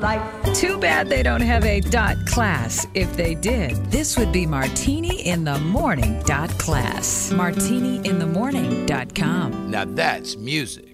Too bad they don't have a dot class. If they did, this would be Martini in the Morning dot class. MartiniInTheMorning.com. Now that's music.